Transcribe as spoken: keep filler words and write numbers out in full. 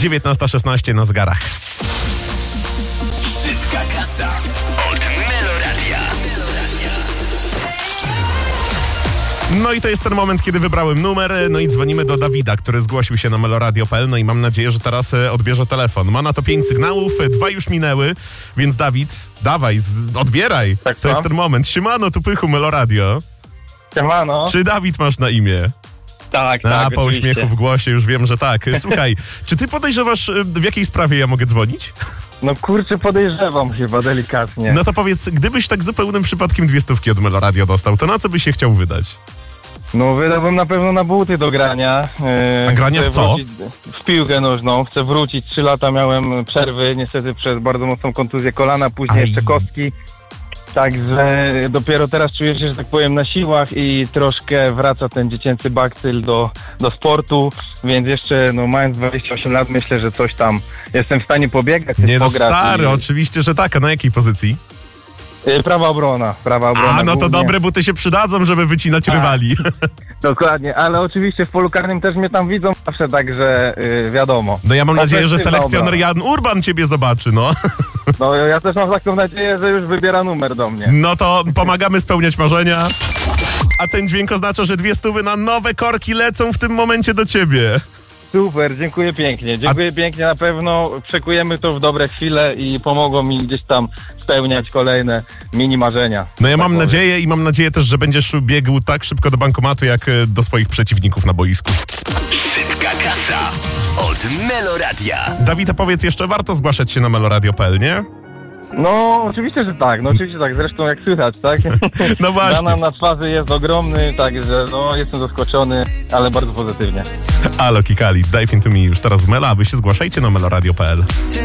dziewiętnasta szesnaście na zegarach. Szybka kasa od Meloradia. No i to jest ten moment, kiedy wybrałem numer, no i dzwonimy do Dawida, który zgłosił się na meloradio kropka p l, no i mam nadzieję, że teraz odbierze telefon. Ma na to pięć sygnałów, dwa już minęły, więc Dawid, dawaj, z- odbieraj. Tak, to jest mam. ten moment. Siemano, tu Pychu, Meloradio. Siemano. Czy Dawid masz na imię? Tak, A, tak, po oczywiście. uśmiechu w głosie już wiem, że tak. Słuchaj, czy ty podejrzewasz, w jakiej sprawie ja mogę dzwonić? No kurczę, podejrzewam chyba delikatnie. No to powiedz, gdybyś tak zupełnym przypadkiem dwie stówki od Meloradio dostał, to na co byś się chciał wydać? No wydałbym na pewno na buty do grania. Yy, A grania chcę w co? wrócić W piłkę nożną. Chcę wrócić. Trzy lata miałem przerwy, niestety przez bardzo mocną kontuzję kolana, później Aj. jeszcze kostki. Także dopiero teraz czuję się, że tak powiem, na siłach i troszkę wraca ten dziecięcy bakcyl do, do sportu, więc jeszcze, no mając dwadzieścia osiem lat, myślę, że coś tam jestem w stanie pobiegać, Nie no pograć stary, i- oczywiście, że tak. A na jakiej pozycji? Yy, Prawa obrona, prawa obrona. A, no to głównie. dobre buty się przydadzą, żeby wycinać A. rywali. Dokładnie, ale oczywiście w polu karnym też mnie tam widzą zawsze, także yy, wiadomo. No ja mam nadzieję, że Ofensywna selekcjoner obrona. Jan Urban ciebie zobaczy, no. No ja też mam taką nadzieję, że już wybiera numer do mnie. No to pomagamy spełniać marzenia. A ten dźwięk oznacza, że dwie stówy na nowe korki lecą w tym momencie do ciebie. Super, dziękuję pięknie, dziękuję pięknie, na pewno przekujemy to w dobre chwile i pomogą mi gdzieś tam spełniać kolejne mini marzenia. No ja Tak mam powiem. nadzieję i mam nadzieję też, że będziesz biegł tak szybko do bankomatu, jak e, do swoich przeciwników na boisku. Szybka kasa od Meloradia. Dawid, a powiedz jeszcze, warto zgłaszać się na meloradio kropka p l, nie? No oczywiście, że tak, no oczywiście tak, zresztą jak słychać, tak? No właśnie. Dana na twarzy jest ogromny, także no jestem zaskoczony, ale bardzo pozytywnie. Alo, Kikali, Dive Into Me już teraz w Mela, a wy się zgłaszajcie na meloradio kropka p l.